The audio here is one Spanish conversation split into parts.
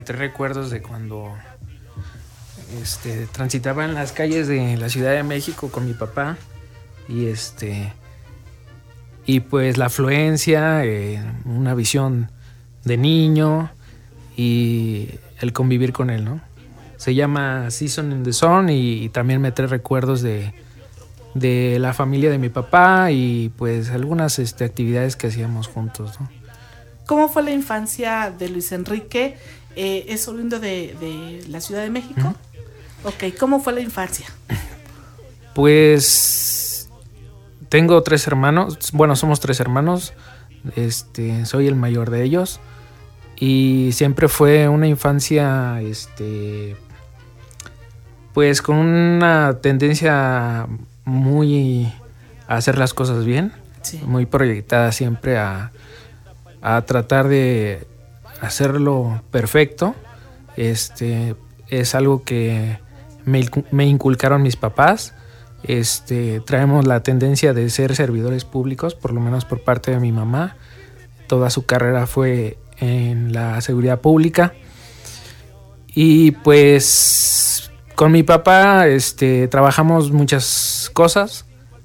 Recuerdos de cuando transitaba en las calles de la Ciudad de México con mi papá y pues la afluencia, una visión de niño y el convivir con él, ¿no? Se llama Season in the Sun y también me trae recuerdos de la familia de mi papá y pues algunas actividades que hacíamos juntos, ¿no? ¿Cómo fue la infancia de Luis Enrique? ¿Es oriundo de la Ciudad de México? Uh-huh. Ok, ¿cómo fue la infancia? Pues tengo 3 hermanos, bueno, somos 3 hermanos, soy el mayor de ellos y siempre fue una infancia, pues con una tendencia muy a hacer las cosas bien, sí. Muy proyectada siempre a tratar de hacerlo perfecto. Es algo que me inculcaron mis papás. Traemos la tendencia de ser servidores públicos, por lo menos por parte de mi mamá. Toda su carrera fue en la seguridad pública. Y pues con mi papá trabajamos muchas cosas.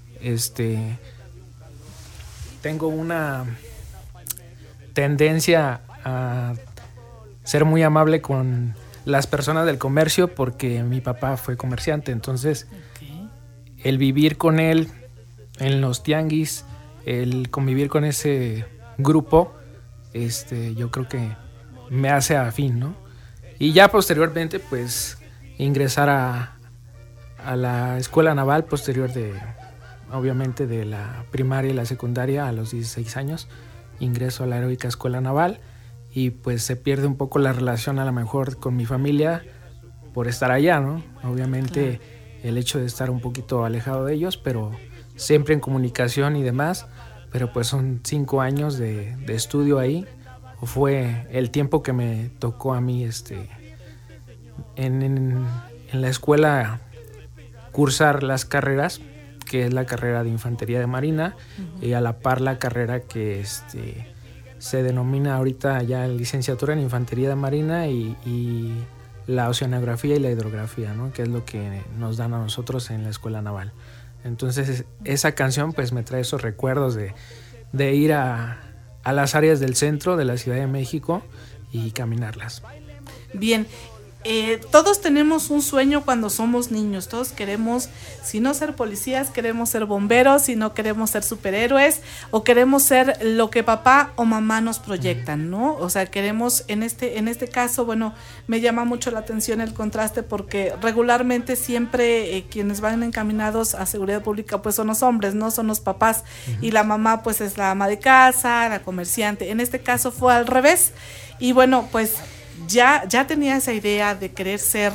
Tengo una tendencia a ser muy amable con las personas del comercio porque mi papá fue comerciante, entonces el vivir con él en los tianguis, el convivir con ese grupo, yo creo que me hace afín, ¿no? Y ya posteriormente pues ingresar a la escuela naval posterior obviamente de la primaria y la secundaria a los 16 años. Ingreso a la heroica escuela naval y pues se pierde un poco la relación a lo mejor con mi familia por estar allá, ¿no? Obviamente el hecho de estar un poquito alejado de ellos, pero siempre en comunicación y demás, pero pues son 5 años de estudio ahí, o fue el tiempo que me tocó a mí en la escuela cursar las carreras, que es la carrera de Infantería de Marina, uh-huh. Y a la par la carrera que se denomina ahorita ya licenciatura en Infantería de Marina y la oceanografía y la hidrografía, ¿no? Que es lo que nos dan a nosotros en la escuela naval. Entonces esa canción pues me trae esos recuerdos de ir a las áreas del centro de la Ciudad de México y caminarlas. Bien. Todos tenemos un sueño cuando somos niños, todos queremos, si no ser policías, queremos ser bomberos, si no queremos ser superhéroes o queremos ser lo que papá o mamá nos proyectan, ¿no? O sea, queremos, en este caso, bueno, me llama mucho la atención el contraste porque regularmente siempre quienes van encaminados a seguridad pública pues son los hombres, ¿no? Son los papás, uh-huh. Y la mamá pues es la ama de casa, la comerciante. En este caso fue al revés y bueno, pues ya tenía esa idea de querer ser,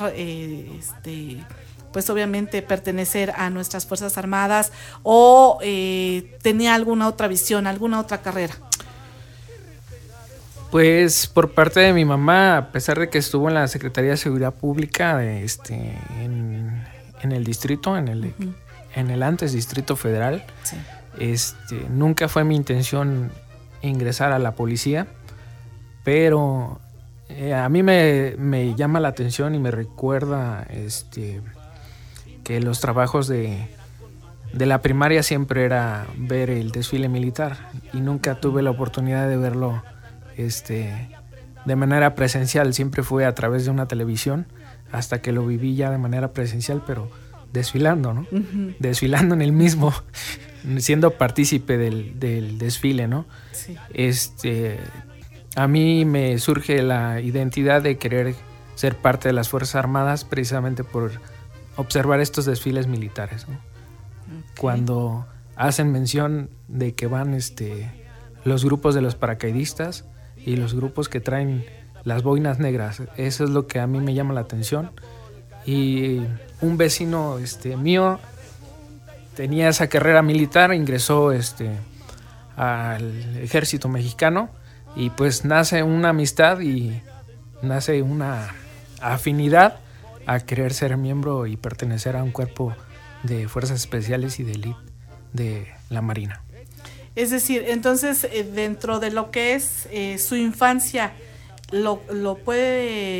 pues obviamente pertenecer a nuestras Fuerzas Armadas o tenía alguna otra visión, alguna otra carrera. Pues por parte de mi mamá, a pesar de que estuvo en la Secretaría de Seguridad Pública en el distrito, uh-huh. En el antes Distrito Federal, sí. Nunca fue mi intención ingresar a la policía, pero a mí me llama la atención y me recuerda que los trabajos de la primaria siempre era ver el desfile militar y nunca tuve la oportunidad de verlo de manera presencial, siempre fue a través de una televisión hasta que lo viví ya de manera presencial, pero desfilando, ¿no? Uh-huh. Desfilando en el mismo, siendo partícipe del desfile, ¿no? Sí. A mí me surge la identidad de querer ser parte de las Fuerzas Armadas precisamente por observar estos desfiles militares, ¿no? Okay. Cuando hacen mención de que van los grupos de los paracaidistas y los grupos que traen las boinas negras, eso es lo que a mí me llama la atención. Y un vecino mío tenía esa carrera militar, ingresó al ejército mexicano. Y pues nace una amistad y nace una afinidad a querer ser miembro y pertenecer a un cuerpo de fuerzas especiales y de élite de la Marina. Es decir, entonces dentro de lo que es su infancia, lo puede